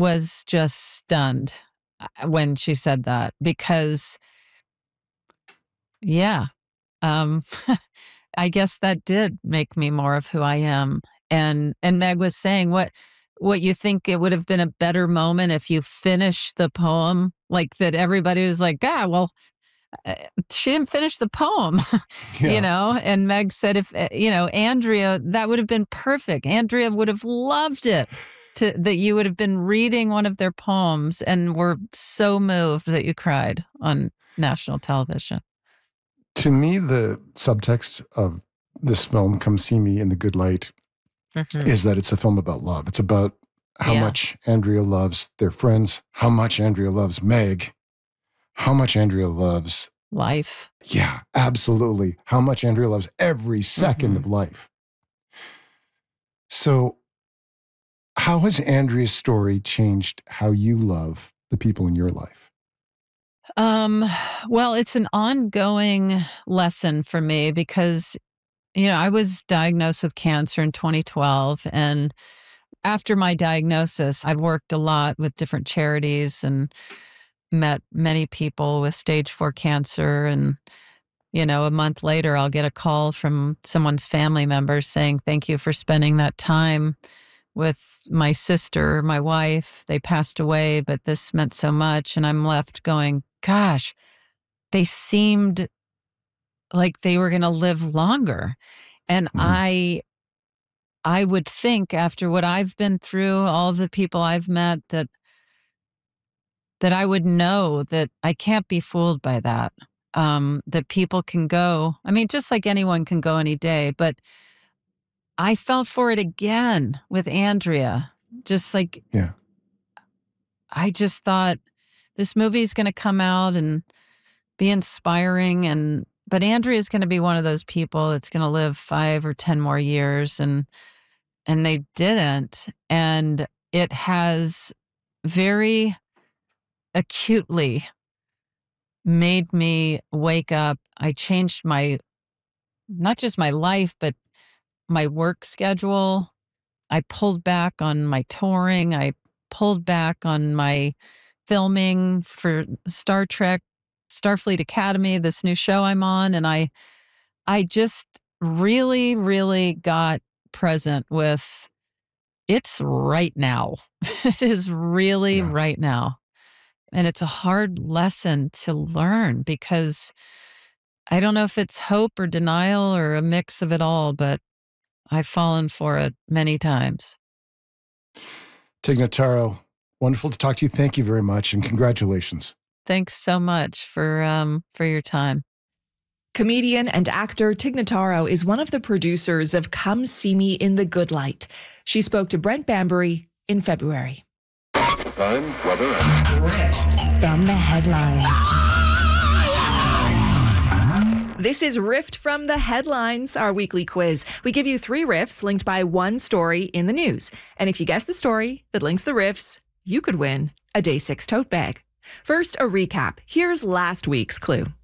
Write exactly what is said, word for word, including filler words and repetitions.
was just stunned when she said that because, yeah, um, I guess that did make me more of who I am. And and Meg was saying, what what you think it would have been a better moment if you finished the poem, like that everybody was like, ah, well, uh, she didn't finish the poem, Yeah. you know? And Meg said, if, uh, you know, Andrea, that would have been perfect. Andrea would have loved it to that you would have been reading one of their poems and were so moved that you cried on national television. To me, the subtext of this film, Come See Me in the Good Light, Mhm. is that it's a film about love. It's about how Yeah. much Andrea loves their friends, how much Andrea loves Meg, how much Andrea loves, Life. yeah, absolutely, how much Andrea loves every second Mhm. of life. So how has Andrea's story changed how you love the people in your life? Um, well, it's an ongoing lesson for me because, you know, I was diagnosed with cancer in twenty twelve. And after my diagnosis, I've worked a lot with different charities and met many people with stage four cancer. And, you know, a month later, I'll get a call from someone's family member saying, thank you for spending that time with my sister, my wife. They passed away, but this meant so much. And I'm left going, gosh, they seemed like they were going to live longer. And Mhm. I I would think after what I've been through, all of the people I've met, that that I would know that I can't be fooled by that. Um, that people can go, I mean, just like anyone can go any day, but I fell for it again with Andrea. Just like, Yeah. I just thought this movie's going to come out and be inspiring, and but Andrea's going to be one of those people that's going to live five or ten more years, and and they didn't. And it has very acutely made me wake up. I changed my, not just my life, but my work schedule. I pulled back on my touring. I pulled back on my filming for Star Trek, Starfleet Academy, this new show I'm on. And I, I just really, really got present with it's right now. It is really Yeah. right now. And it's a hard lesson to learn because I don't know if it's hope or denial or a mix of it all, but I've fallen for it many times. Tig Notaro, wonderful to talk to you. Thank you very much, and congratulations. Thanks so much for um, for your time. Comedian and actor Tig Notaro is one of the producers of Come See Me in the Good Light. She spoke to Brent Bambury in February. Time, weather, and Rift from the headlines. This is Rift from the Headlines, our weekly quiz. We give you three riffs linked by one story in the news. And if you guess the story that links the riffs, you could win a Day six tote bag. First, a recap. Here's last week's clue.